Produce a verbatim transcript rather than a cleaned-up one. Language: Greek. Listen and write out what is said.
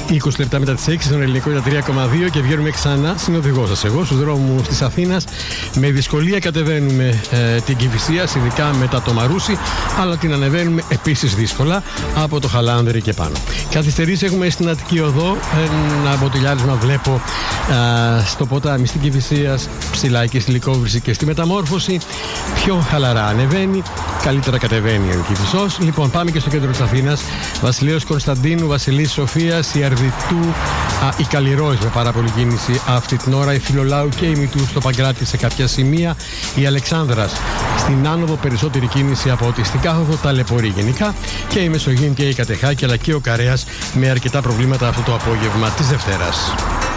είκοσι λεπτά μετά τις έξι στον ελληνικό ήταν τρία κόμμα δύο και βγαίνουμε ξανά συνοδηγός σας εγώ στους δρόμους της Αθήνας. Με δυσκολία κατεβαίνουμε ε, την Κηφισίας, ειδικά μετά το Μαρούσι, αλλά την ανεβαίνουμε επίσης δύσκολα από το Χαλάνδρη και πάνω. Καθυστερήσεις έχουμε στην Αττική Οδό, ένα μποτιλιάρισμα βλέπω ε, στο ποτάμι στην Κηφισίας, ψηλά εκεί στη Λυκόβρηση και στη Μεταμόρφωση. Πιο χαλαρά ανεβαίνει, καλύτερα κατεβαίνει η Κηφισός. Λοιπόν, πάμε και στο κέντρο της Αθήνας. Βασιλέως Κωνσταντίνου, Βασιλής Σοφίας, η Αρδιτού, α, η Καλλιρόης με πάρα πολύ κίνηση αυτή την ώρα, η Φιλολάου και η Μητού στο Παγκράτη σε κάποια σημεία, η Αλεξάνδρας στην άνοδο περισσότερη κίνηση από ό,τι στην κάθοδο, ταλαιπωρεί γενικά, και η Μεσογείο και η Κατεχάκη αλλά και ο Καρέας με αρκετά προβλήματα αυτό το απόγευμα της Δευτέρας.